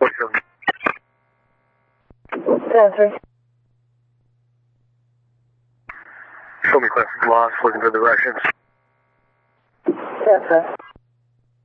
47. Transfer. Show me classic loss, looking for directions. Transfer.